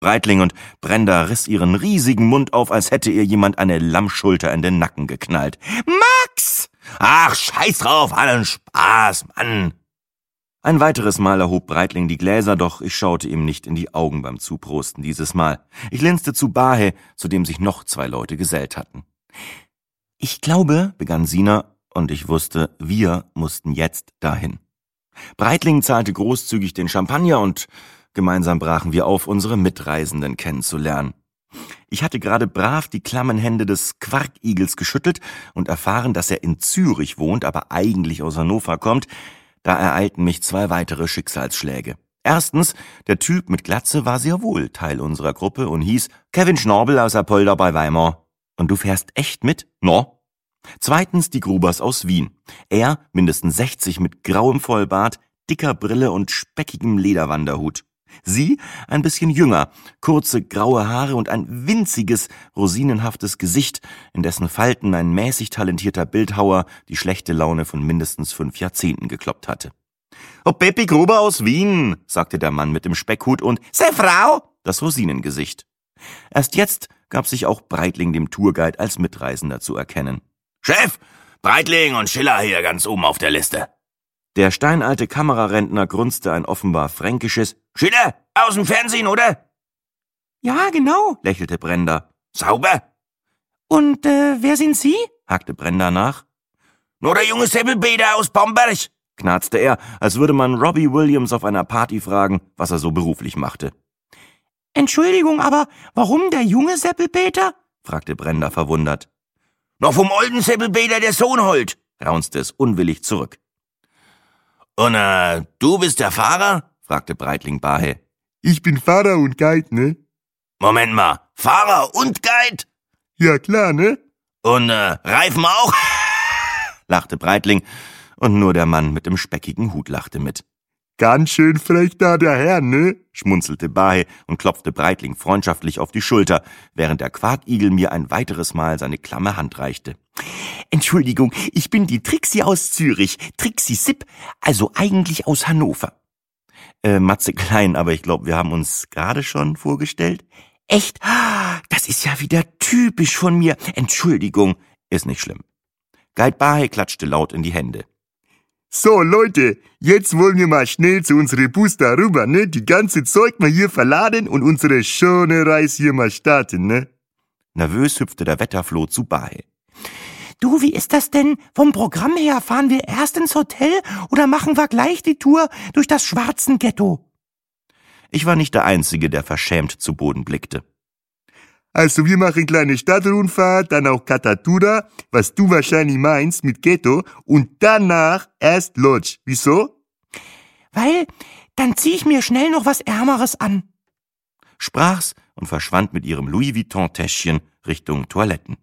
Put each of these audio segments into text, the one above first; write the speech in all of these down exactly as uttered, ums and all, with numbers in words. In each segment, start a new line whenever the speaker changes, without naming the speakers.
Breitling und Brenda riss ihren riesigen Mund auf, als hätte ihr jemand eine Lammschulter in den Nacken geknallt. »Max!« »Ach, scheiß drauf, allen Spaß, Mann!« Ein weiteres Mal erhob Breitling die Gläser, doch ich schaute ihm nicht in die Augen beim Zuprosten dieses Mal. Ich linste zu Bahe, zu dem sich noch zwei Leute gesellt hatten. »Ich glaube«, begann Sina, und ich wusste, wir mussten jetzt dahin. Breitling zahlte großzügig den Champagner und gemeinsam brachen wir auf, unsere Mitreisenden kennenzulernen. Ich hatte gerade brav die klammen Hände des Quarkigels geschüttelt und erfahren, dass er in Zürich wohnt, aber eigentlich aus Hannover kommt. Da ereilten mich zwei weitere Schicksalsschläge. Erstens, der Typ mit Glatze war sehr wohl Teil unserer Gruppe und hieß Kevin Schnabel aus Apolda bei Weimar. Und du fährst echt mit? No? Zweitens die Grubers aus Wien. Er, mindestens sechzig, mit grauem Vollbart, dicker Brille und speckigem Lederwanderhut. Sie, ein bisschen jünger, kurze graue Haare und ein winziges, rosinenhaftes Gesicht, in dessen Falten ein mäßig talentierter Bildhauer die schlechte Laune von mindestens fünf Jahrzehnten gekloppt hatte. »Oh, Peppi Gruber aus Wien«, sagte der Mann mit dem Speckhut und »Se Frau«, das Rosinengesicht. Erst jetzt gab sich auch Breitling dem Tourguide als Mitreisender zu erkennen. »Chef, Breitling und Schiller hier ganz oben auf der Liste.« Der steinalte Kamerarentner grunzte ein offenbar fränkisches »Schiller, aus dem Fernsehen, oder?«
»Ja, genau«, lächelte Brenda.
»Sauber.«
»Und äh, wer sind Sie?«
hakte Brenda nach. »Nur der junge Seppelpeter aus Bamberg«, knarzte er, als würde man Robbie Williams auf einer Party fragen, was er so beruflich machte.
»Entschuldigung, aber warum der junge Seppelpeter?«
fragte Brenda verwundert. »Noch vom alten Seppelpeter der Sohn holt«, raunzte es unwillig zurück. »Und äh, du bist der Fahrer?« fragte Breitling Bahe.
»Ich bin Fahrer und Guide, ne?«
»Moment mal, Fahrer und Guide?«
»Ja klar, ne?«
»Und äh, Reifen auch?« lachte Breitling, und nur der Mann mit dem speckigen Hut lachte mit.
»Ganz schön frech da der Herr, ne?«
schmunzelte Bahe und klopfte Breitling freundschaftlich auf die Schulter, während der Quarkigel mir ein weiteres Mal seine klamme Hand reichte.
»Entschuldigung, ich bin die Trixie aus Zürich, Trixie Sipp, also eigentlich aus Hannover.«
Äh, Matze Klein, aber ich glaube, wir haben uns gerade schon vorgestellt.
»Echt? Das ist ja wieder typisch von mir. Entschuldigung.«
»Ist nicht schlimm.« Guide Bahe klatschte laut in die Hände.
»So, Leute, jetzt wollen wir mal schnell zu unserem Bus da rüber, ne? Die ganze Zeug mal hier verladen und unsere schöne Reise hier mal starten, ne?«
Nervös hüpfte der Wetterfloh zu Bahe.
»Du, wie ist das denn vom Programm her? Fahren wir erst ins Hotel oder machen wir gleich die Tour durch das Schwarzenghetto?«
Ich war nicht der Einzige, der verschämt zu Boden blickte.
»Also wir machen kleine Stadtrundfahrt, dann auch Katatura, was du wahrscheinlich meinst mit Ghetto, und danach erst Lodge. Wieso?«
»Weil, dann zieh ich mir schnell noch was Ärmeres an«,
sprach's und verschwand mit ihrem Louis Vuitton-Täschchen Richtung Toiletten.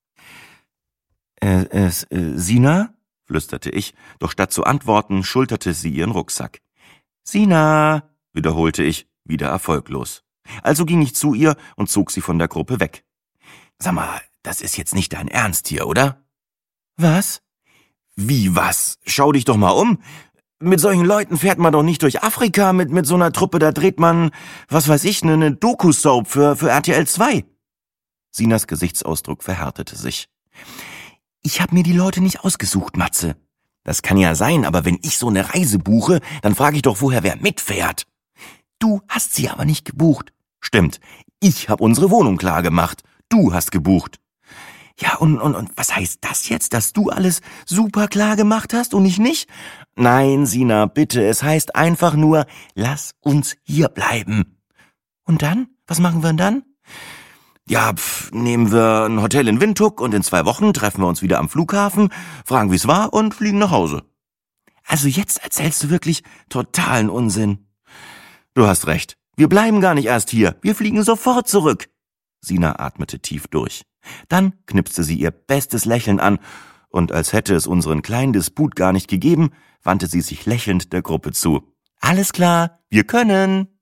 Äh, äh, äh, Sina?« flüsterte ich, doch statt zu antworten, schulterte sie ihren Rucksack. »Sina«, wiederholte ich, wieder erfolglos. Also ging ich zu ihr und zog sie von der Gruppe weg. »Sag mal, das ist jetzt nicht dein Ernst hier, oder?«
»Was?«
»Wie was? Schau dich doch mal um. Mit solchen Leuten fährt man doch nicht durch Afrika, mit mit so einer Truppe, da dreht man, was weiß ich, ne, ne Doku-Soap für, für R T L zwei. Sinas Gesichtsausdruck verhärtete sich.
»Ich hab mir die Leute nicht ausgesucht, Matze.«
»Das kann ja sein, aber wenn ich so eine Reise buche, dann frage ich doch vorher, wer mitfährt.«
»Du hast sie aber nicht gebucht.«
»Stimmt, ich hab unsere Wohnung klar gemacht. Du hast gebucht.«
»Ja, und, und, und was heißt das jetzt, dass du alles super klar gemacht hast und ich nicht?«
»Nein, Sina, bitte, es heißt einfach nur, lass uns hier bleiben.«
»Und dann? Was machen wir denn dann?«
»Ja, pf, nehmen wir ein Hotel in Windhoek und in zwei Wochen treffen wir uns wieder am Flughafen, fragen, wie es war und fliegen nach Hause.«
»Also jetzt erzählst du wirklich totalen Unsinn.«
»Du hast recht. Wir bleiben gar nicht erst hier. Wir fliegen sofort zurück.« Sina atmete tief durch. Dann knipste sie ihr bestes Lächeln an, und als hätte es unseren kleinen Disput gar nicht gegeben, wandte sie sich lächelnd der Gruppe zu. »Alles klar, wir können.«